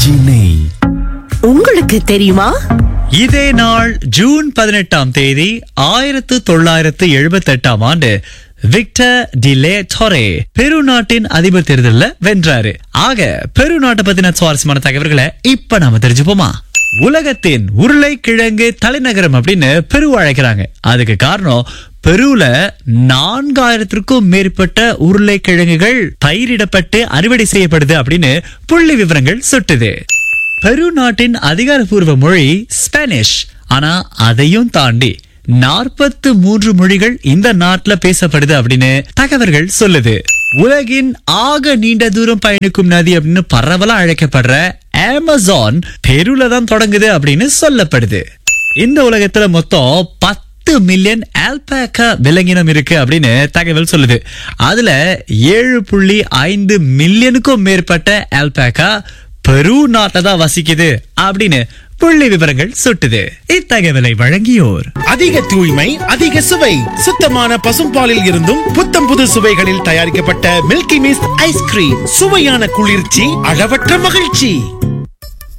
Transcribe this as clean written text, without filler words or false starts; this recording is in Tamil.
ஆர்கே நெய். உங்களுக்கு தெரியுமா? இதே நாள் ஜூன் 18ஆம் தேதி 1978ஆம் ஆண்டு விக்டர் டி லே டோரே பெரு நாட்டின் அதிபர் தேர்தலில் வென்றாரு. ஆக பெரு நாட்டை பத்தின சுவாரஸ்யமான தகவல்களை இப்ப நாம தெரிஞ்சுப்போமா? உலகத்தின் உருளைக்கிழங்கு தலைநகரம் அப்படின்னு பெரு அழைக்கிறாங்க. அதுக்கு காரணம் பெருல 4000க்கும் மேற்பட்ட உருளைக்கிழங்குகள் பயிரிடப்பட்டு அறுவடை செய்யப்படுது அப்படின்னு புள்ளி விவரங்கள் சுட்டுது. பெரு நாட்டின் அதிகாரப்பூர்வ மொழி ஸ்பானிஷ். ஆனா அதையும் தாண்டி 43 மொழிகள் இந்த நாட்டுல பேசப்படுது அப்படின்னு தகவல்கள் சொல்லுது. உலகின் ஆக நீண்ட தூரம் பயணிக்கும் நதி அப்படின்னு பரவலா அழைக்கப்படுற அமேசான் பெருல தான் தொடங்குது அப்படின்னு சொல்லப்படுது. இந்த உலகத்துல மொத்தம் 10 மில்லியன் ஆல்பாக்கா விலங்கினம் இருக்கு அப்படின்னு தகவல் சொல்லுது. அதுல 7.5 மில்லியனுக்கும் மேற்பட்ட ஆல்பாக்கா பெரு நாட்டில தான் வசிக்குது அப்படின்னு புள்ளி விவரங்கள் சுட்டுது. இத்தகவலை வழங்கியோர் அதிக தூய்மை, அதிக சுவை, சுத்தமான பசும்பாலில் இருந்தும் புத்தம் புது சுவைகளில் தயாரிக்கப்பட்ட மில்கி மிஸ்ட் ஐஸ்கிரீம். சுவையான குளிர்ச்சி, அளவற்ற மகிழ்ச்சி.